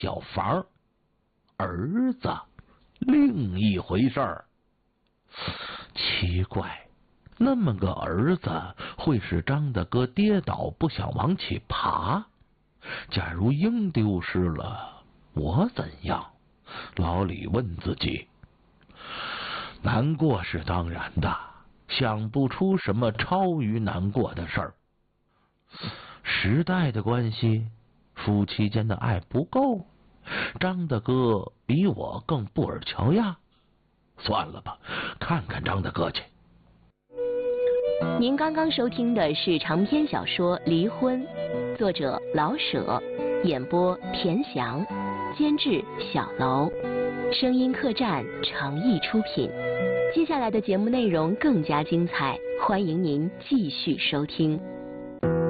小房，儿子另一回事儿。奇怪，那么个儿子会使张大哥跌倒不想往起爬？假如鹰丢失了，我怎样？老李问自己。难过是当然的，想不出什么超于难过的事儿。时代的关系，夫妻间的爱不够，张大哥比我更布尔乔亚。算了吧，看看张大哥去。 您刚刚收听的是长篇小说《离婚》，作者老舍，演播田翔，监制小楼，声音客栈诚意出品。接下来的节目内容更加精彩，欢迎您继续收听。